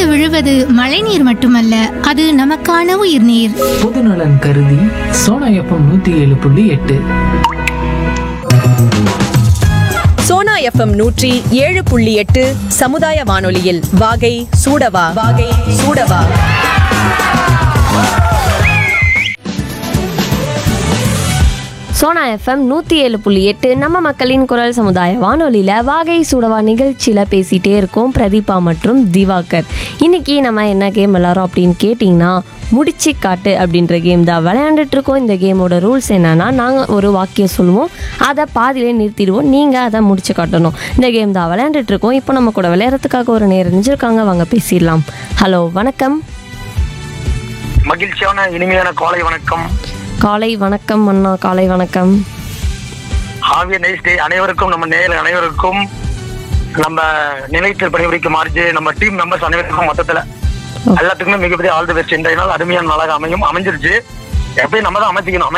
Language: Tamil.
விழுவது மழைநீர் மட்டுமல்ல, அது நமக்கான உயிர்நீர். பொதுநலன் கருதி சோனா எஃப்எம் 107.8. சோனா எஃப்எம் 107.8 சமுதாய வானொலியில் வாகை சூடவா வாகை சூடவா. சோனா எஃப்எம் 107.8 நம்ம மக்களின் குரல் சமுதாய வானொலியில் வாகை சூடவா நிகழ்ச்சியில் பேசிகிட்டே இருக்கோம் பிரதீபா மற்றும் திவாகர். இன்றைக்கி நம்ம என்ன கேம் விளாட்றோம் அப்படின்னு கேட்டிங்கன்னா, முடிச்சு காட்டு அப்படின்ற கேம் தான் விளையாண்டுட்டு இருக்கோம். இந்த கேமோட ரூல்ஸ் என்னன்னா, நாங்கள் ஒரு வாக்கியம் சொல்லுவோம், அதை பாதியிலே நிறுத்திடுவோம், நீங்கள் அதை முடிச்சு காட்டணும். இந்த கேம் தான் விளையாண்டுட்டு இருக்கோம். இப்போ நம்ம கூட விளையாடுறதுக்காக ஒரு நேரம் நினைச்சிருக்காங்க, வாங்க பேசிடலாம். ஹலோ, வணக்கம். மகிழ்ச்சியான இனிமையான காலை வணக்கம். காலை வணக்கம் அண்ணா, காலை வணக்கம். ஹாவிய நைஸ் டே அனைவருக்கும், நம்ம நேயர் அனைவருக்கும், நம்ம நிலையத்தில் பணிபுரிக்கும் ஆர்ஜே, நம்ம டீம் மெம்பர்ஸ் அனைவருக்கும் மொத்தத்துல எல்லாத்துக்குமே மிகப்பெரிய ஆல் தி பெஸ்ட். இன்றைய நாள் அருமையான நாளாக அமைஞ்சிருச்சு. எப்பயும் நம்ம தான் அமைச்சிக்கணும்.